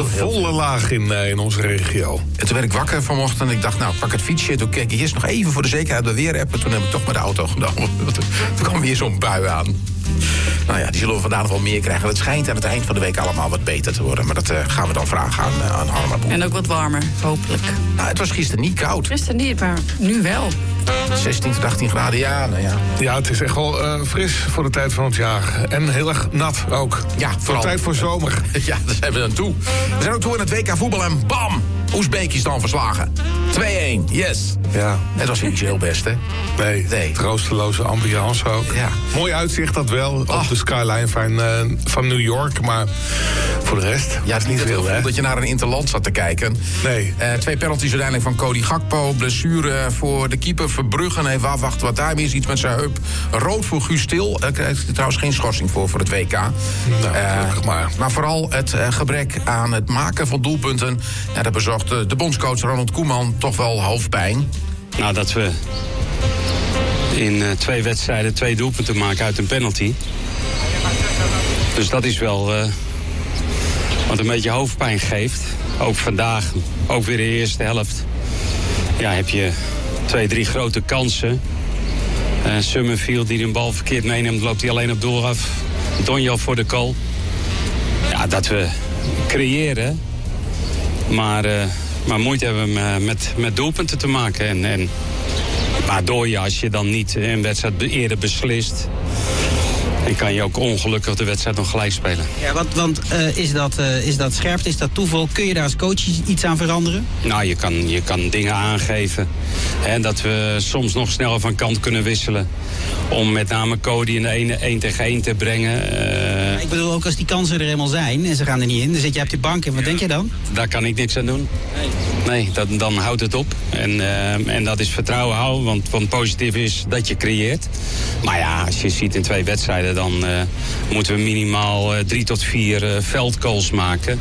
heel volle laag in onze regio. En toen werd ik wakker vanochtend en ik dacht, nou, ik pak het fietsje. Toen keek ik eerst nog even voor de zekerheid de weerapp. En toen heb ik toch maar de auto genomen. Toen kwam weer zo'n bui aan. Nou ja, die zullen we vandaag nog wel meer krijgen. Het schijnt aan het eind van de week allemaal wat beter te worden. Maar dat gaan we dan vragen aan Harma Boer. En ook wat warmer, hopelijk. Nou, het was gisteren niet koud. Gisteren niet, maar nu wel. 16 tot 18 graden, ja, nou ja. Ja, het is echt wel fris voor de tijd van het jaar. En heel erg nat ook. Ja, vooral. Tijd voor zomer. Ja, daar zijn we dan toe. We zijn ook toe in het WK voetbal en bam! Oezbekistan verslagen. 2-1, yes. Ja. Het was niet zo heel best, hè? Nee. Troosteloze ambiance ook. Ja. Mooi uitzicht dat wel, op de skyline van New York. Maar voor de rest ja, het is niet zo heel dat je naar een interland zat te kijken. Nee. 2 penalties uiteindelijk van Cody Gakpo. Blessure voor de keeper Verbruggen. Even afwachten wat daar is. Iets met zijn heup. Rood voor Guus Til. Daar krijgt hij trouwens geen schorsing voor het WK. Nou, maar vooral het gebrek aan het maken van doelpunten. Ja, dat bezorgt de bondscoach Ronald Koeman toch wel hoofdpijn. Nou, dat we in 2 wedstrijden 2 doelpunten maken uit een penalty. Dus dat is wel wat een beetje hoofdpijn geeft. Ook vandaag, ook weer de eerste helft. Ja, heb je 2-3 grote kansen. Summerfield die de bal verkeerd meeneemt, loopt hij alleen op doel af. Donjel voor de goal. Ja, dat we creëren. Maar moeite hebben met doelpunten te maken. En waardoor je, als je dan niet een wedstrijd eerder beslist, dan kan je ook ongelukkig de wedstrijd nog gelijk spelen. Ja, want is dat scherpte, is dat toeval? Kun je daar als coach iets aan veranderen? Nou, je kan dingen aangeven. Hè, dat we soms nog sneller van kant kunnen wisselen. Om met name Cody in de ene 1 tegen 1 te brengen. Ik bedoel, ook als die kansen er eenmaal zijn en ze gaan er niet in, dan zit je op de bank en wat denk je dan? Daar kan ik niks aan doen. Nee, dan houdt het op. En dat is vertrouwen houden, want positief is dat je creëert. Maar ja, als je ziet in 2 wedstrijden, dan moeten we minimaal 3 tot 4 veldgoals maken.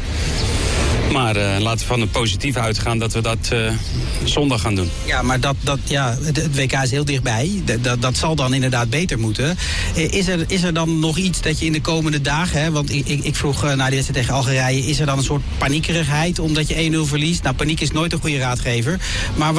Maar laten we van het positief uitgaan dat we dat zondag gaan doen. Ja, maar het WK is heel dichtbij. Dat zal dan inderdaad beter moeten. Is er dan nog iets dat je in de komende dagen... Hè, want ik vroeg na die wedstrijd tegen Algerije... is er dan een soort paniekerigheid omdat je 1-0 verliest? Nou, paniek is nooit een goede raadgever. Maar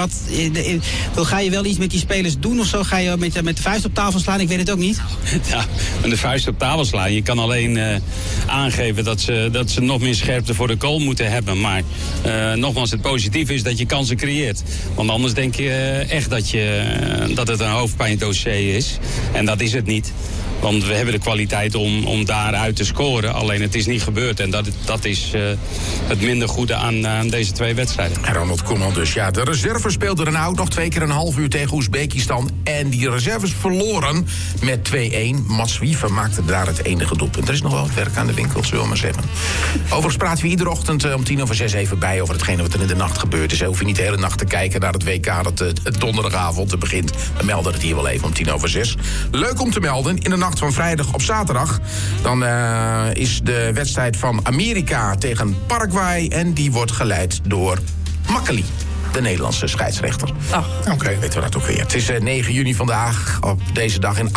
ga je wel iets met die spelers doen of zo? Ga je met de vuist op tafel slaan? Ik weet het ook niet. Ja, met de vuist op tafel slaan. Je kan alleen aangeven dat ze nog meer scherpte voor de goal moeten hebben. Maar nogmaals, het positieve is dat je kansen creëert. Want anders denk je echt dat het een hoofdpijndossier is. En dat is het niet. Want we hebben de kwaliteit om daaruit te scoren. Alleen het is niet gebeurd. En dat is het minder goede aan deze 2 wedstrijden. En Ronald Koeman dus. Ja, de reserves speelden er nou nog 2 keer een half uur tegen Oezbekistan. En die reserves verloren met 2-1. Mats Wiever maakte daar het enige doelpunt. Er is nog wel het werk aan de winkel, zullen we maar zeggen. Overigens praten we iedere ochtend om 5:50 even bij over hetgene wat er in de nacht gebeurd is. Hoef je niet de hele nacht te kijken naar het WK dat het donderdagavond begint. We melden het hier wel even om 5:10. Leuk om te melden, in de nacht van vrijdag op zaterdag... dan is de wedstrijd van Amerika tegen Paraguay... en die wordt geleid door Makkeli, de Nederlandse scheidsrechter. Oké, weten we dat ook weer. Het is 9 juni vandaag. Op deze dag in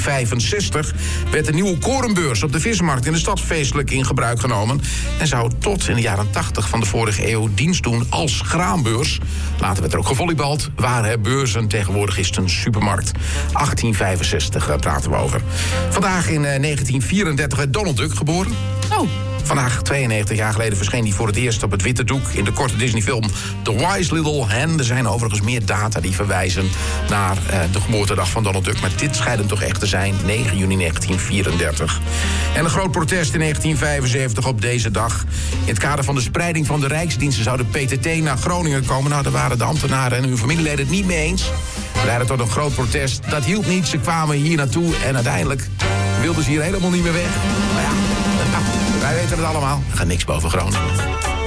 1865 werd de nieuwe korenbeurs op de Vismarkt in de stad feestelijk in gebruik genomen. En zou tot in de jaren 80 van de vorige eeuw dienst doen als graanbeurs. Later werd er ook gevolleybald. Waren beurzen, tegenwoordig is het een supermarkt. 1865 praten we over. Vandaag in 1934 werd Donald Duck geboren. Oh. Vandaag, 92 jaar geleden, verscheen hij voor het eerst op het witte doek... in de korte Disney-film The Wise Little Hen. Er zijn overigens meer data die verwijzen naar de geboortedag van Donald Duck... maar dit schijnt hem toch echt te zijn, 9 juni 1934. En een groot protest in 1975 op deze dag. In het kader van de spreiding van de Rijksdiensten... zou de PTT naar Groningen komen. Nou, daar waren de ambtenaren en hun familieleden het niet mee eens. We leidden tot een groot protest. Dat hielp niet, ze kwamen hier naartoe... en uiteindelijk wilden ze hier helemaal niet meer weg. Maar ja, wij weten het allemaal. Er gaat niks boven Groningen.